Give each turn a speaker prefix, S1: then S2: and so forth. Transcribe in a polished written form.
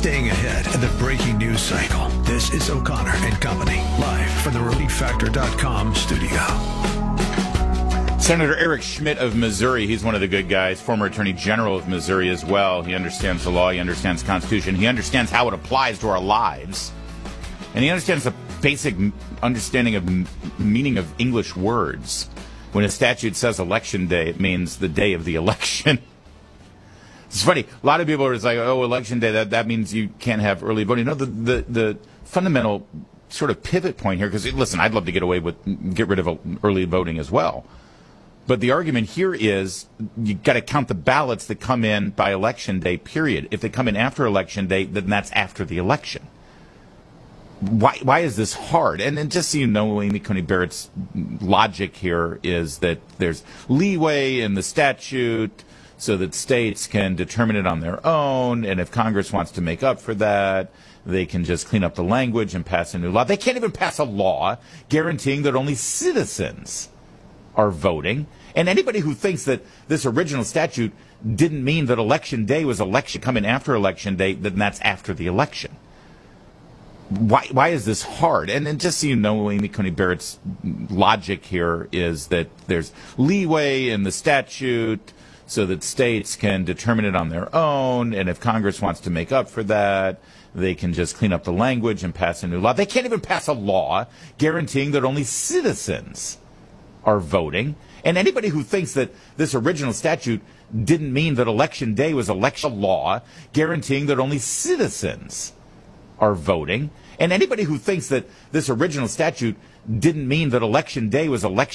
S1: staying ahead of the breaking news cycle. This is O'Connor and Company, live from the ReliefFactor.com studio.
S2: Senator Eric Schmitt of Missouri, he's one of the good guys, former Attorney General of Missouri as well. He understands the law, he understands the Constitution, he understands how it applies to our lives, and he understands the basic understanding of meaning of English words. When a statute says election day, it means the day of the election. It's funny. A lot of people are just like, oh, election day, that means you can't have early voting. No, the fundamental sort of pivot point here, because, listen, I'd love to get rid of early voting as well. But the argument here is you got to count the ballots that come in by election day, period. If they come in after election day, then that's after the election. Why is this hard? And just so you know, Amy Coney Barrett's logic here is that there's leeway in the statute so that states can determine it on their own, and if Congress wants to make up for that, they can just clean up the language and pass a new law. They can't even pass a law guaranteeing that only citizens are voting. And anybody who thinks that this original statute didn't mean that election day was election coming after election day, then that's after the election. Why is this hard? And just so you know, Amy Coney Barrett's logic here is that there's leeway in the statute so that states can determine it on their own, and if Congress wants to make up for that, they can just clean up the language and pass a new law. They can't even pass a law guaranteeing that only citizens are voting. And anybody who thinks that this original statute didn't mean that election day was election law guaranteeing that only citizens are voting. And anybody who thinks that this original statute didn't mean that election day was election